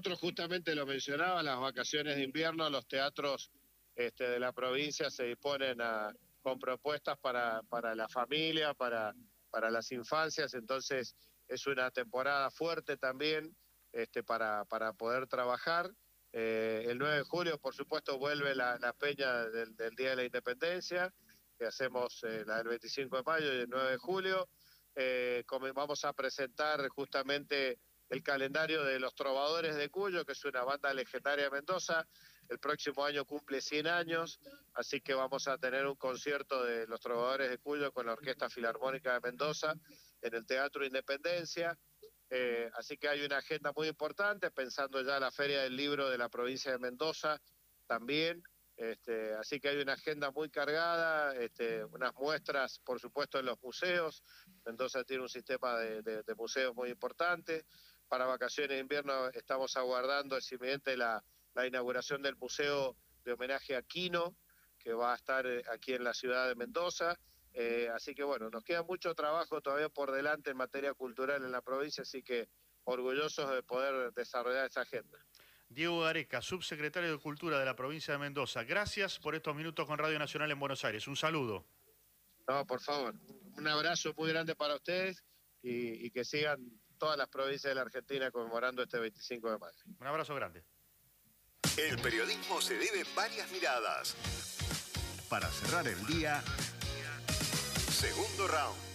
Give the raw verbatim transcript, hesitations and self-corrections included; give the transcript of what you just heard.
nosotros justamente lo mencionaba, las vacaciones de invierno, los teatros este, de la provincia se disponen a, con propuestas para, para la familia, para, para las infancias, entonces es una temporada fuerte también este, para, para poder trabajar. Eh, el nueve de julio, por supuesto, vuelve la, la peña del, del Día de la Independencia, que hacemos eh, la del veinticinco de mayo y el nueve de julio. Eh, como vamos a presentar justamente el calendario de los Trovadores de Cuyo, que es una banda legendaria de Mendoza. El próximo año cumple cien años, así que vamos a tener un concierto de los Trovadores de Cuyo con la Orquesta Filarmónica de Mendoza en el Teatro Independencia. Eh, así que hay una agenda muy importante, pensando ya en la Feria del Libro de la provincia de Mendoza también. Este, así que hay una agenda muy cargada, este, unas muestras, por supuesto, en los museos. Mendoza tiene un sistema de, de, de museos muy importante. Para vacaciones de invierno estamos aguardando eximidente la, la inauguración del Museo de Homenaje a Quino, que va a estar aquí en la ciudad de Mendoza. Eh, así que bueno, nos queda mucho trabajo todavía por delante en materia cultural en la provincia, así que orgullosos de poder desarrollar esa agenda. Diego Gareca, subsecretario de Cultura de la provincia de Mendoza. Gracias por estos minutos con Radio Nacional en Buenos Aires. Un saludo. No, por favor. Un abrazo muy grande para ustedes y, y que sigan todas las provincias de la Argentina conmemorando este veinticinco de mayo. Un abrazo grande. El periodismo se debe varias miradas. Para cerrar el día, segundo round.